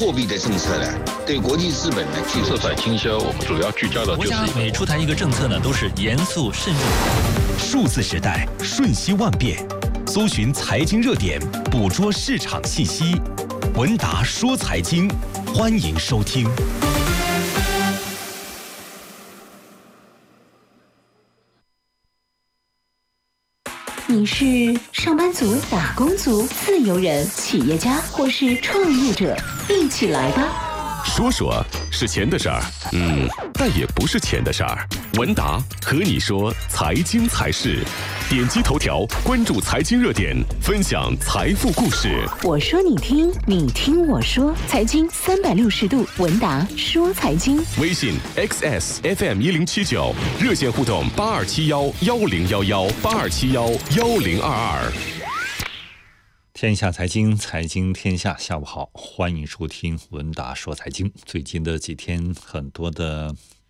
货币的政策呢，对国际资本呢具色彩倾销，我们主要聚焦的就是国家每出台一个政策呢，都是严肃慎重。 数字时代瞬息万变，搜寻财经热点，捕捉市场信息。文达说财经，欢迎收听。 你是上班族、打工族、自由人、企业家，或是创业者？一起来吧！ 说说是钱的事儿，但也不是钱的事儿。文达和你说财经财事，点击头条关注财经热点，分享财富故事。 我说你听，你听我说，财经360度，文达说财经。 微信 XSFM1079，热线互动8271101182711022。 天下财经，财经天下，下午好，欢迎收听文达说财经。最近的几天，很多的